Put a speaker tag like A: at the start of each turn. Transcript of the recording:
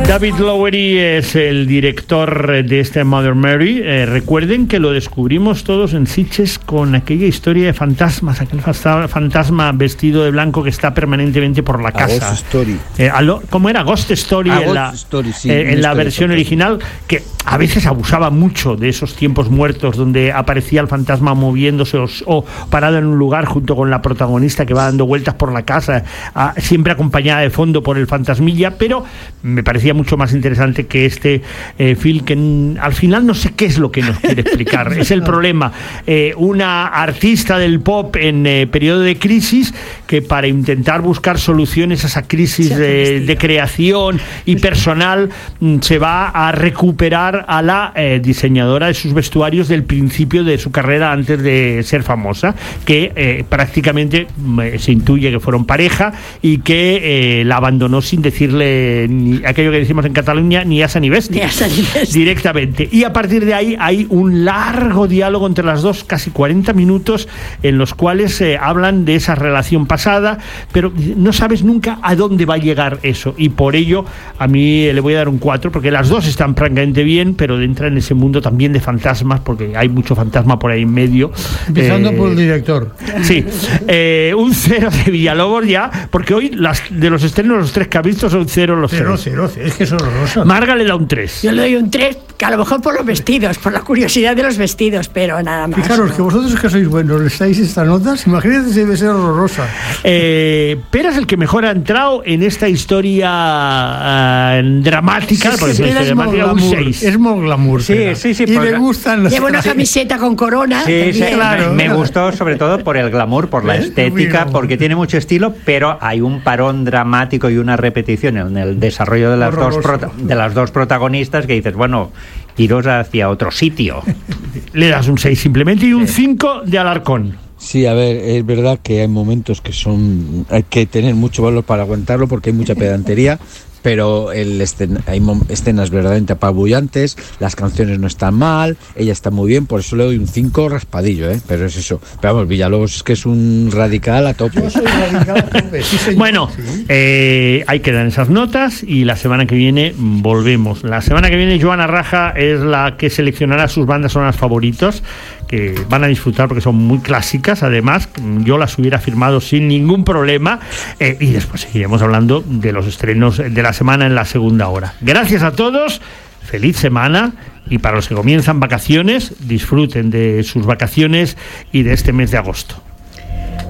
A: David Lowery es el director de este Mother Mary. Recuerden que lo descubrimos todos en Sitges con aquella historia de fantasmas, aquel fantasma vestido de blanco que está permanentemente por la casa.
B: Ghost Story.
A: ¿Cómo era? Ghost Story en la versión original, que a veces abusaba mucho de esos tiempos muertos donde aparecía el fantasma moviéndose o parado en un lugar junto con la protagonista que va dando vueltas por la casa, siempre acompañada de fondo por el fantasmilla, pero me parecía mucho más interesante que este film, que al final no sé qué es lo que nos quiere explicar. Es el problema. Una artista del pop en periodo de crisis, que para intentar buscar soluciones a esa crisis de creación y personal, se va a recuperar a la diseñadora de sus vestuarios del principio de su carrera antes de ser famosa, que prácticamente se intuye que fueron pareja y que la abandonó sin decirle aquello que decimos en Cataluña, ni asa ni bestia, directamente. Y a partir de ahí hay un largo diálogo entre las dos, casi 40 minutos, en los cuales hablan de esa relación pasada, pero no sabes nunca a dónde va a llegar eso, y por ello a mí le voy a dar un 4, porque las dos están francamente bien, pero entra en ese mundo también de fantasmas, porque hay mucho fantasma por ahí en medio.
C: Empezando por el director.
A: Sí. Un 0 de Villalobos ya, porque hoy de los estrenos, los 3 que ha visto son 0 los 3.
C: 0, es que son horrorosos.
A: Marga le da un 3.
D: Yo le doy un 3, que a lo mejor por los vestidos, por la curiosidad de los vestidos, pero nada más.
C: Fijaros, ¿no? Que vosotros que sois buenos le estáis estas notas, imagínate si debe ser horrorosa.
A: Pero es el que mejor ha entrado en esta historia dramática,
C: porque es un 6. Es muy glamour.
E: Sí.
C: Y le gustan los...
D: Lleva una camiseta con corona.
E: Sí, claro. Me gustó sobre todo por el glamour, por la estética, porque tiene mucho estilo, pero hay un parón dramático y una repetición en el desarrollo de las dos protagonistas que dices, bueno, iros hacia otro sitio.
A: Le das un 6 simplemente y un 5 de Alarcón.
B: Sí, a ver, es verdad que hay momentos que hay que tener mucho valor para aguantarlo porque hay mucha pedantería, pero hay escenas verdaderamente apabullantes, las canciones no están mal, ella está muy bien, por eso le doy un 5 raspadillo, pero es eso. Pero vamos, Villalobos es que es un radical a tope.
A: Bueno, hay que dar esas notas y la semana que viene volvemos. La semana que viene Joana Raja es la que seleccionará sus bandas sonoras favoritos, que van a disfrutar porque son muy clásicas. Además, yo las hubiera firmado sin ningún problema, y después seguiremos hablando de los estrenos de la semana en la segunda hora. Gracias a todos, feliz semana, y para los que comienzan vacaciones, disfruten de sus vacaciones y de este mes de agosto.